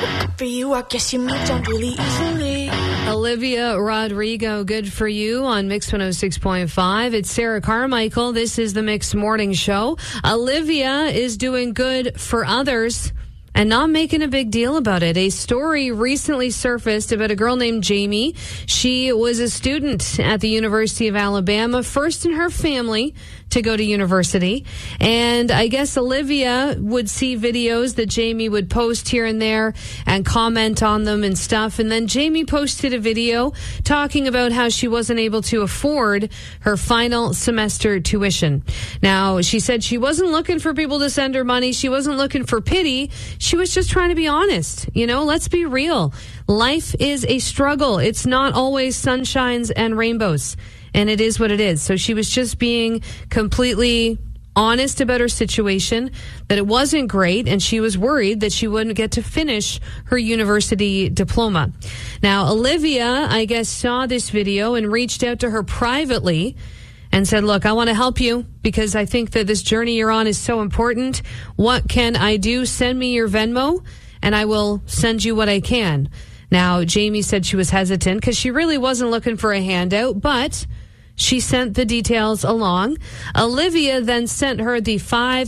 For you, I guess you moved on really easily. Olivia Rodrigo, Good For You on Mix 106.5. It's Sarah Carmichael. This is the Mix Morning Show. Olivia is doing good for others and not making a big deal about it. A story recently surfaced about a girl named Jamie. She was a student at the University of Alabama, first in her family to go to university. And I guess Olivia would see videos that Jamie would post here and there and comment on them and stuff. And then Jamie posted a video talking about how she wasn't able to afford her final semester tuition. Now, she said she wasn't looking for people to send her money. She wasn't looking for pity. She was just trying to be honest. You know, let's be real. Life is a struggle. It's not always sunshines and rainbows. And it is what it is. So she was just being completely honest about her situation, that it wasn't great, and she was worried that she wouldn't get to finish her university diploma. Now, Olivia, I guess, saw this video and reached out to her privately and said, look, I want to help you because I think that this journey you're on is so important. What can I do? Send me your Venmo and I will send you what I can. Now, Jamie said she was hesitant because she really wasn't looking for a handout, but she sent the details along. Olivia then sent her the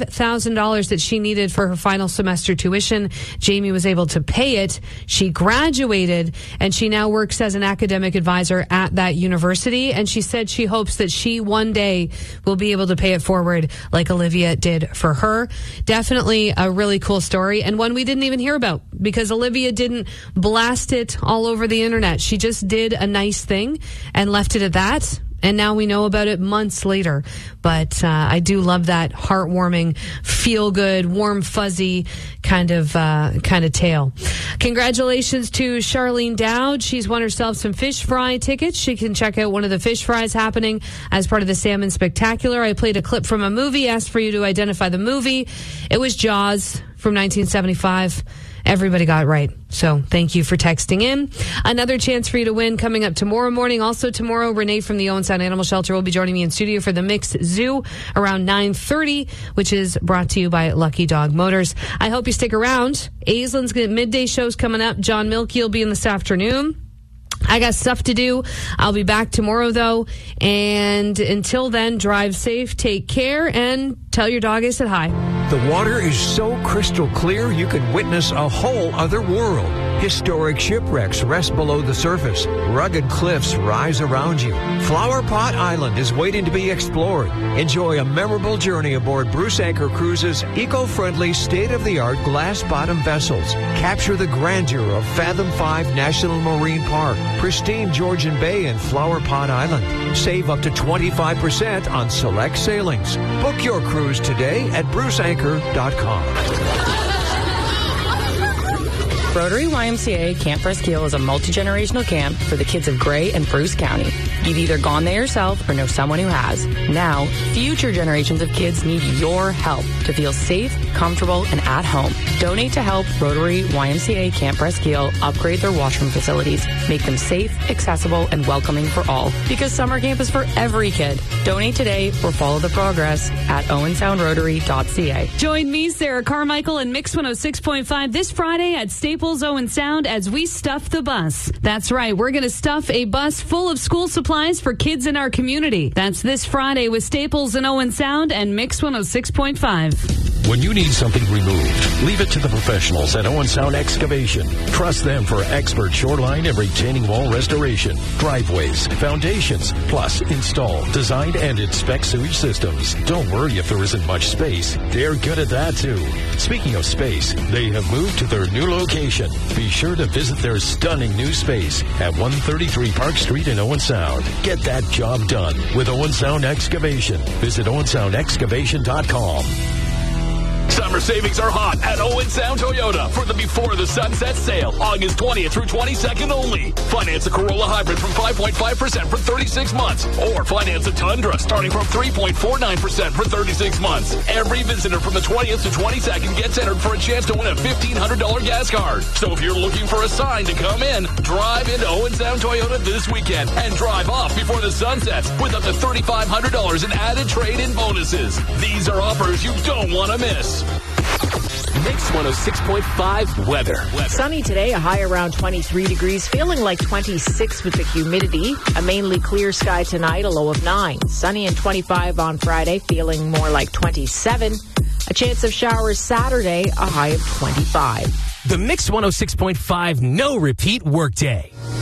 $5,000 that she needed for her final semester tuition. Jamie was able to pay it. She graduated, and she now works as an academic advisor at that university. And she said she hopes that she one day will be able to pay it forward like Olivia did for her. Definitely a really cool story, and one we didn't even hear about because Olivia didn't blast it all over the internet. She just did a nice thing and left it at that. And now we know about it months later. But I do love that heartwarming, feel-good, warm, fuzzy kind of tale. Congratulations to Charlene Dowd. She's won herself some fish fry tickets. She can check out one of the fish fries happening as part of the Salmon Spectacular. I played a clip from a movie, asked for you to identify the movie. It was Jaws from 1975. Everybody got it right. So thank you for texting in. Another chance for you to win coming up tomorrow morning. Also tomorrow, Renee from the Owen Sound Animal Shelter will be joining me in studio for the Mix Zoo around 9:30, which is brought to you by Lucky Dog Motors. I hope you stick around. Aislin's midday show's coming up. John Milkey will be in this afternoon. I got stuff to do. I'll be back tomorrow, though. And until then, drive safe, take care, and tell your dog I said hi. The water is so crystal clear you could witness a whole other world. Historic shipwrecks rest below the surface. Rugged cliffs rise around you. Flower Pot Island is waiting to be explored. Enjoy a memorable journey aboard Bruce Anchor Cruises' eco-friendly, state-of-the-art glass-bottom vessels. Capture the grandeur of Fathom 5 National Marine Park, pristine Georgian Bay, and Flower Pot Island. Save up to 25% on select sailings. Book your cruise today at bruceanchor.com. Rotary YMCA Camp Presqu'île is a multi-generational camp for the kids of Grey and Bruce County. You've either gone there yourself or know someone who has. Now, future generations of kids need your help to feel safe, comfortable, and at home. Donate to help Rotary YMCA Camp Presqu'île upgrade their washroom facilities, make them safe, accessible, and welcoming for all. Because summer camp is for every kid. Donate today or follow the progress at owensoundrotary.ca. Join me, Sarah Carmichael, and Mix 106.5 this Friday at Staples Owen Sound as we stuff the bus. That's right. We're going to stuff a bus full of school supplies for kids in our community. That's this Friday with Staples and Owen Sound and Mix 106.5. When you need something removed, leave it to the professionals at Owen Sound Excavation. Trust them for expert shoreline and retaining wall restoration, driveways, foundations, plus install, design, and inspect sewage systems. Don't worry if there isn't much space. They're good at that, too. Speaking of space, they have moved to their new location. Be sure to visit their stunning new space at 133 Park Street in Owen Sound. Get that job done with Owen Sound Excavation. Visit owensoundexcavation.com. Summer savings are hot at Owen Sound Toyota for the Before the Sunset sale, August 20th through 22nd only. Finance a Corolla Hybrid from 5.5% for 36 months, or finance a Tundra starting from 3.49% for 36 months. Every visitor from the 20th to 22nd gets entered for a chance to win a $1,500 gas card. So if you're looking for a sign to come in, drive into Owen Sound Toyota this weekend and drive off before the sun sets with up to $3,500 in added trade-in bonuses. These are offers you don't want to miss. Mix 106.5 weather. Sunny today, a high around 23 degrees, feeling like 26 with the humidity. A mainly clear sky tonight, a low of 9. Sunny and 25 on Friday, feeling more like 27. A chance of showers Saturday, a high of 25. The Mix 106.5 no repeat workday.